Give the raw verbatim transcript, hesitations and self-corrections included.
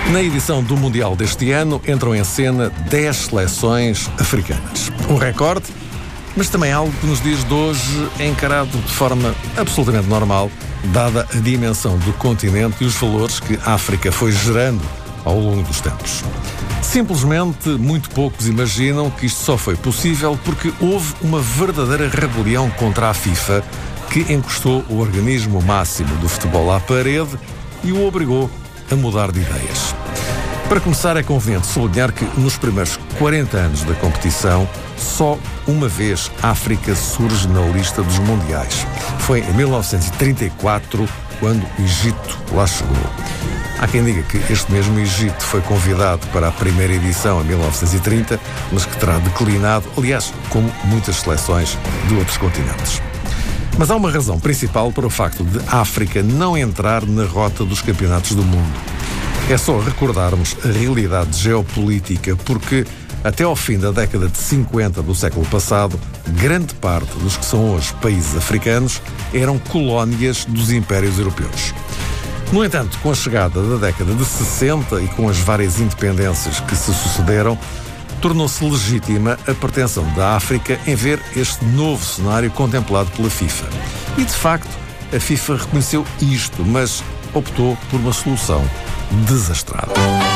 Na edição do Mundial deste ano entram em cena dez seleções africanas. Um recorde, mas também algo que nos dias de hoje é encarado de forma absolutamente normal, dada a dimensão do continente e os valores que a África foi gerando ao longo dos tempos. Simplesmente, muito poucos imaginam que isto só foi possível porque houve uma verdadeira rebelião contra a FIFA que encostou o organismo máximo do futebol à parede e o obrigou a mudar de ideias. Para começar, é conveniente sublinhar que nos primeiros quarenta anos da competição, só uma vez a África surge na lista dos mundiais. Foi em mil novecentos e trinta e quatro, quando o Egito lá chegou. Há quem diga que este mesmo Egito foi convidado para a primeira edição em mil novecentos e trinta, mas que terá declinado, aliás, como muitas seleções de outros continentes. Mas há uma razão principal para o facto de a África não entrar na rota dos campeonatos do mundo. É só recordarmos a realidade geopolítica, porque até ao fim da década de cinquenta do século passado, grande parte dos que são hoje países africanos eram colónias dos impérios europeus. No entanto, com a chegada da década de sessenta e com as várias independências que se sucederam, tornou-se legítima a pretensão da África em ver este novo cenário contemplado pela FIFA. E, de facto, a FIFA reconheceu isto, mas optou por uma solução desastrada.